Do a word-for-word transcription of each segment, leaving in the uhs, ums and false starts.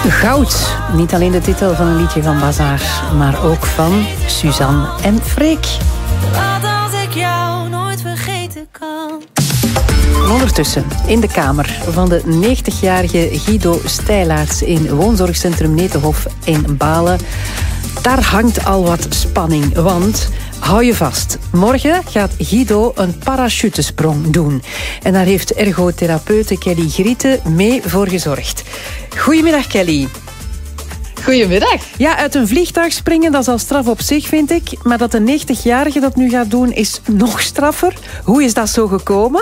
Goud. Niet alleen de titel van een liedje van Bazaar, maar ook van Suzanne en Freek. Wat als ik jou nooit vergeten kan. Ondertussen in de kamer van de negentigjarige Guido Stijlaerts in woonzorgcentrum Netenhof in Balen. Daar hangt al wat spanning, want hou je vast. Morgen gaat Guido een parachutesprong doen. En daar heeft ergotherapeute Kelly Griete mee voor gezorgd. Goedemiddag, Kelly. Goedemiddag. Ja, uit een vliegtuig springen, dat is al straf op zich, vind ik. Maar dat een negentigjarige dat nu gaat doen, is nog straffer. Hoe is dat zo gekomen?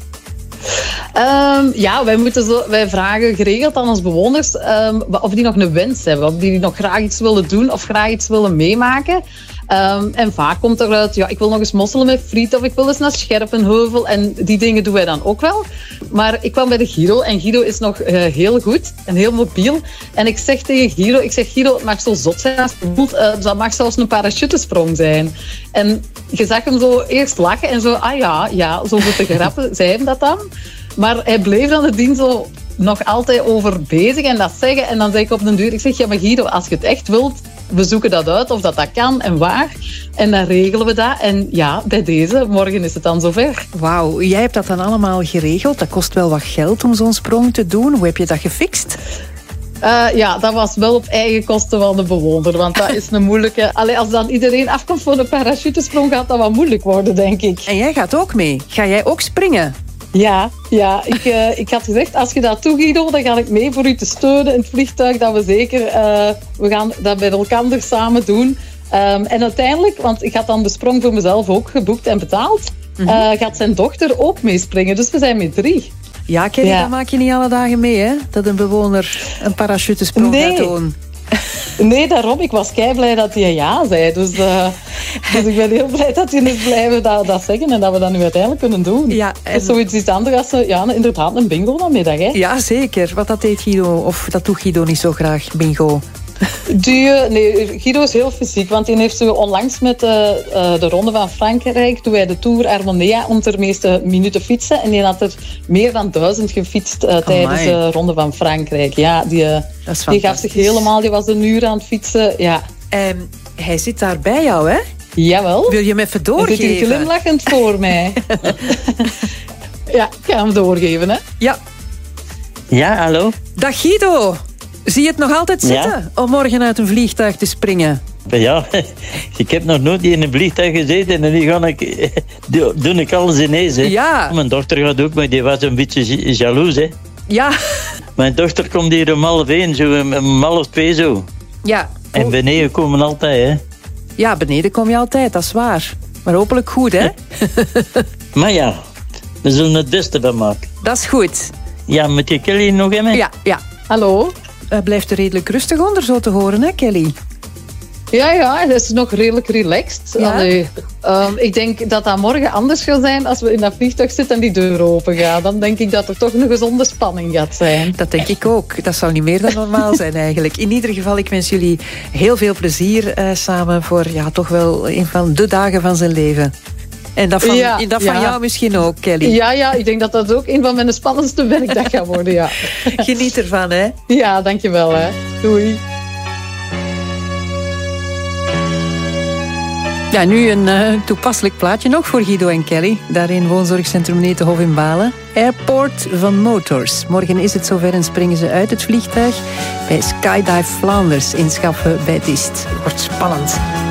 Um, ja, wij, moeten zo, wij vragen geregeld aan onze bewoners um, of die nog een wens hebben. Of die nog graag iets willen doen of graag iets willen meemaken. Um, en vaak komt eruit, ja, ik wil nog eens mosselen met friet of ik wil eens naar Scherpenheuvel. En die dingen doen wij dan ook wel. Maar ik kwam bij de Guido en Guido is nog uh, heel goed en heel mobiel. En ik zeg tegen Guido, ik zeg Guido, het mag zo zot zijn als je voelt. Uh, dat mag zelfs een parachutesprong zijn. En je zag hem zo eerst lachen en zo, ah ja, ja, zo voor te grappen zei hem dat dan. Maar hij bleef dan het ding zo nog altijd over bezig en dat zeggen. En dan zeg ik op den duur, ik zeg, ja maar Guido, als je het echt wilt, we zoeken dat uit of dat dat kan en waar. En dan regelen we dat. En ja, bij deze, morgen is het dan zover. Wauw, jij hebt dat dan allemaal geregeld. Dat kost wel wat geld om zo'n sprong te doen. Hoe heb je dat gefixt? Uh, ja, dat was wel op eigen kosten van de bewoner. Want dat is een moeilijke... Allee, als dan iedereen afkomt voor een parachutesprong, gaat dat wat moeilijk worden, denk ik. En jij gaat ook mee. Ga jij ook springen? Ja, ja ik, uh, ik had gezegd, als je dat toe, Guido, dan ga ik mee voor u te steunen in het vliegtuig. Dat we zeker, uh, we gaan dat bij elkaar samen doen. Um, en uiteindelijk, want ik had dan de sprong voor mezelf ook geboekt en betaald, mm-hmm. uh, gaat zijn dochter ook meespringen. Dus we zijn met drie. Ja, Kelly, ja. Dat maak je niet alle dagen mee, hè? Dat een bewoner een parachutesprong nee. gaat doen. Nee, daarom. Ik was kei blij dat hij ja zei. Dus, uh, dus ik ben heel blij dat hij is blijven dat, dat zeggen en dat we dat nu uiteindelijk kunnen doen. Ja, en... Dat is zoiets iets anders als ja, inderdaad een bingo namiddag. Hè? Ja, zeker. Want dat deed Guido, of dat doet Guido niet zo graag, bingo. Die, nee, Guido is heel fysiek, want hij heeft zo onlangs met de, uh, de Ronde van Frankrijk, toen wij de Tour Armonea om ter meeste minuten fietsen. En die had er meer dan duizend gefietst uh, tijdens de Ronde van Frankrijk. Ja, die, uh, die gaf zich helemaal, die was een uur aan het fietsen. Ja. Um, hij zit daar bij jou, hè? Jawel. Wil je hem even doorgeven? Hij zit hier glimlachend voor mij. Ja, ik ga hem doorgeven, hè? Ja. Ja, hallo. Dag Guido. Zie je het nog altijd zitten ja? om morgen uit een vliegtuig te springen? Ja, ik heb nog nooit in een vliegtuig gezeten en nu ga ik, doe ik alles ineens. Hè. Ja. Mijn dochter gaat ook, maar die was een beetje jaloers. Hè. Ja. Mijn dochter komt hier om half één, zo, om half twee zo. Ja. En beneden komen altijd, hè. Ja, beneden kom je altijd, dat is waar. Maar hopelijk goed, hè? Maar ja, we zullen het beste van maken. Dat is goed. Ja, moet je Kelly nog hebben? Ja, ja. Hallo. Uh, blijft er redelijk rustig onder zo te horen, hè, Kelly? Ja, ja, het is nog redelijk relaxed. Ja? Allee, um, ik denk dat dat morgen anders gaat zijn als we in dat vliegtuig zitten en die deur open gaat. Dan denk ik dat er toch een gezonde spanning gaat zijn. Dat denk ik ook. Dat zou niet meer dan normaal zijn eigenlijk. In ieder geval, ik wens jullie heel veel plezier uh, samen voor ja, toch wel een van de dagen van zijn leven. En dat van, ja, dat van ja. jou misschien ook, Kelly. Ja, ja, ik denk dat dat ook een van mijn spannendste werkdag gaat worden, ja. Geniet ervan, hè. Ja, dankjewel, hè. Doei. Ja, nu een uh, toepasselijk plaatje nog voor Guido en Kelly. Daar in woonzorgcentrum Netenhof in Balen. Airport van Motors. Morgen is het zover en springen ze uit het vliegtuig bij Skydive Flanders in Schaffen bij Diest. Wordt spannend.